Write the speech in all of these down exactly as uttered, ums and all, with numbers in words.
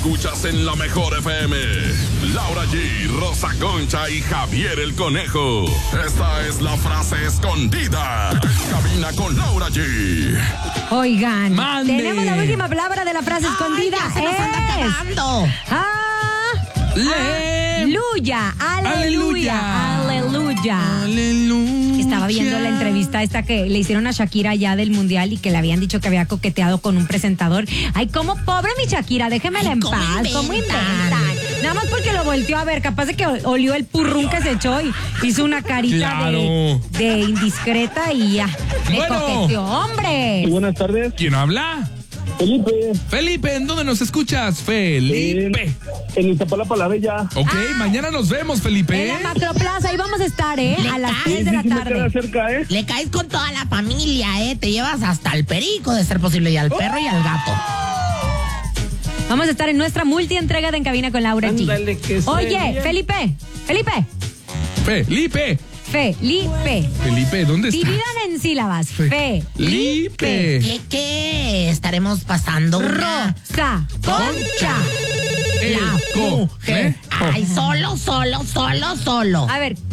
escuchas en la mejor F M. Laura G, Rosa Concha y Javier el Conejo. Esta es la frase escondida. En cabina con Laura G. Oigan, Mande. tenemos la última palabra de la frase escondida. Ay, ya se nos anda es... acabando. Aleluya, aleluya, aleluya. Aleluya. Estaba viendo la entrevista esta que le hicieron a Shakira allá del Mundial y que le habían dicho que había coqueteado con un presentador. Ay, cómo pobre mi Shakira, déjemela Ay, en ¿cómo paz, cómo inventan? inventan. Nada más porque lo volteó a ver, capaz de que olió el purrún que se echó y hizo una carita Claro. de, de indiscreta y ya. Le Bueno. coqueteó, hombre. Buenas tardes, ¿Quién habla? Felipe. Felipe, ¿en dónde nos escuchas? Felipe. En, en Iztapalapa la Bella. Ok, Ah. mañana nos vemos, Felipe. En la Macroplaza, ahí vamos a estar, ¿eh? Le A las cae. tres de la Sí, sí me queda tarde. cerca, ¿eh? Le caes con toda la familia, ¿eh? Te llevas hasta el perico, de ser posible, y al perro y al gato. Vamos a estar en nuestra multientrega de En Cabina con Laura G. Ándale, que se Oye, bien. Felipe, Felipe, Felipe. Felipe. Felipe, ¿dónde estás? Dividan en sílabas. Felipe. Felipe. ¿Qué, qué? Estaremos pasando una... Rosa. Concha. El La conejo. Ay, solo, solo, solo, solo. A ver,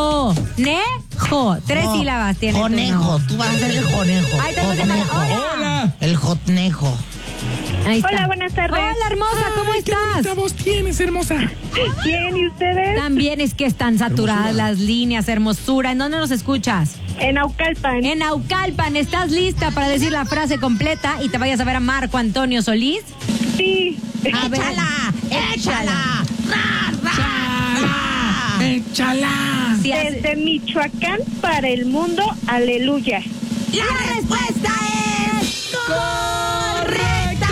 conejo. Tres Co- sílabas tiene. tu Conejo, nombre. tú vas a ser el conejo. Ahí tenemos el- Conejo. Hola. Hola. El jotnejo. Ahí está. Hola, buenas tardes. Hola, hermosa, ¿cómo Ay, qué bonita estás? voz tienes, hermosa. Bien, ¿y ustedes? También es que están saturadas las líneas, hermosura. ¿En dónde nos escuchas? En Naucalpan. En Naucalpan, ¿estás lista para decir la frase completa y te vayas a ver a Marco Antonio Solís? Sí. A ver. ¡Échala! ¡Échala! ¡Ra, ra, ra! Échala. Sí, hace- Desde Michoacán para el mundo, aleluya. ¡La respuesta es correcta!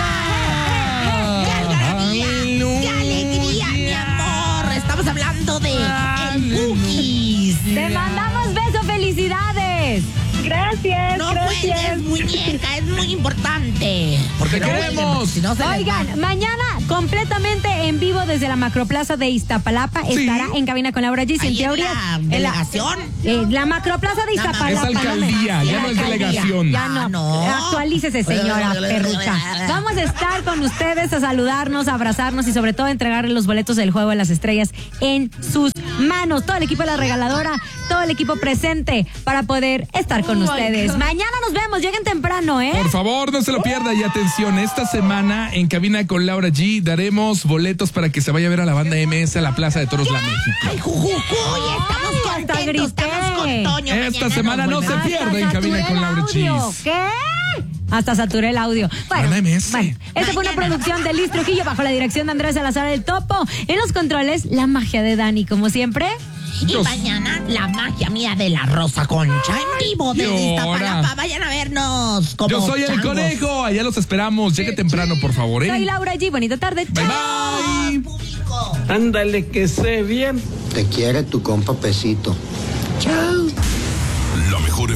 ¡Qué algarabía! ¡Qué alegría, mi amor! Estamos hablando de el Cookies. Te mandamos beso, felicidades. Gracias, No gracias. juegues, muñeca, es muy importante. Porque no queremos. jueguen, si no se les va. Oigan, mañana completamente en vivo desde la Macroplaza de Iztapalapa Sí. estará En Cabina con Laura G. Sin Ahí en teoría. la en la- delegación. eh, la Macroplaza de La Iztapalapa. Es no me- alcaldía, ya no es Alcaldía. delegación. Ya no. Ah, no. Actualícese, señora perrucha. Vamos a estar con ustedes a saludarnos, a abrazarnos y sobre todo a entregarle los boletos del Juego de las Estrellas en sus manos. Todo el equipo de la regaladora, todo el equipo presente para poder estar con Oh, my ustedes. God. Mañana nos vemos, lleguen temprano, ¿eh? Por favor, no se lo pierda. Y atención, esta semana en Cabina con Laura G daremos boletos para que se vaya a ver a la banda M S a la Plaza de Toros La México. ¡Ay, jujucuy! Estamos Ay, hasta contentos, grité. estamos con Toño. Esta Mañana semana nos no se volvemos- pierde. Hasta en Cabina saturé con el Laura audio. G. ¿Qué? Hasta saturé el audio. Bueno, Banda M S. bueno, esta fue una Mañana. producción de Liz Trujillo bajo la dirección de Andrés Salazar el Topo. En los controles, la magia de Dani, como siempre. Y Yo- mañana la magia mía de la Rosa Concha en vivo de Y ahora- Iztapalapa. Vayan a vernos. Como Yo soy el changos. conejo. Allá los esperamos. Llegue temprano, por favor, Soy ¿eh? Laura G. Bonita tarde. Bye, Chao. bye. Público. Ándale, que sé bien. Te quiere tu compa Pesito. Chao. La mejor